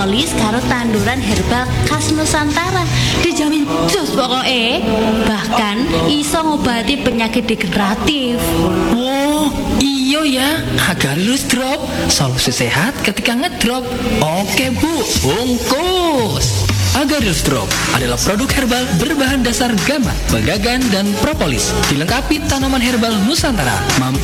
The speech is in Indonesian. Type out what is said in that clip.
propolis karo tanduran herbal khas Nusantara. Dijamin jos pokoke. Bahkan iso ngobati penyakit degeneratif. Oh, iya ya. Agarylus drop, solusi sehat ketika ngedrop. Oke Bu, bungkus. Agarylus Drop adalah produk herbal berbahan dasar gamat, pegagan, dan propolis. Dilengkapi tanaman herbal Nusantara, mampu